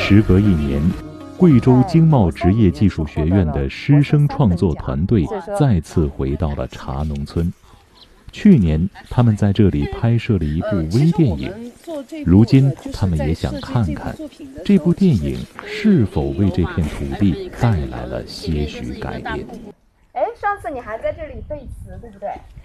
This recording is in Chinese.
时隔1年，贵州经贸职业技术学院的师生创作团队再次回到了茶农村。去年，他们在这里拍摄了一部微电影。如今，他们也想看看这部电影是否为这片土地带来了些许改变。 上次你还在这里背词，对不对？